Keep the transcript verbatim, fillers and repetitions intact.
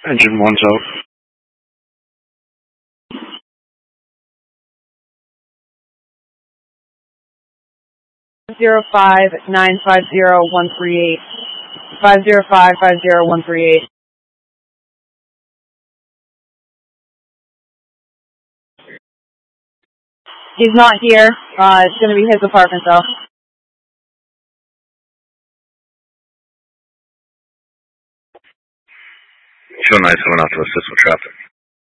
Engine one's out. Zero five nine five zero one three eight. Five zero five five zero one three eight. He's not here. Uh, it's going to be his apartment, though. Show nine seven out to assist with traffic.